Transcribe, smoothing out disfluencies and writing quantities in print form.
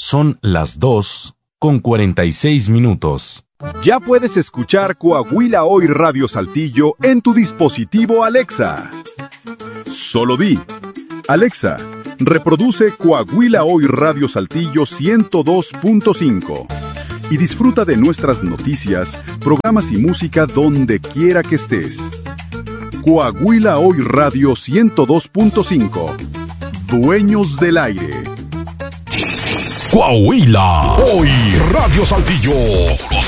Son las 2:46. Ya puedes escuchar Coahuila Hoy Radio Saltillo en tu dispositivo Alexa. Solo di: Alexa, reproduce Coahuila Hoy Radio Saltillo 102.5 y disfruta de nuestras noticias, programas y música donde quiera que estés. Coahuila Hoy Radio 102.5. Dueños del aire. Coahuila Hoy Radio Saltillo.